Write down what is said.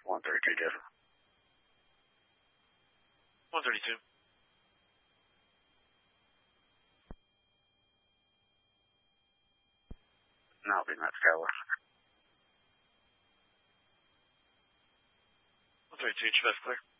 132 different. 132. Now being that Skylar. 132, Chief, clear.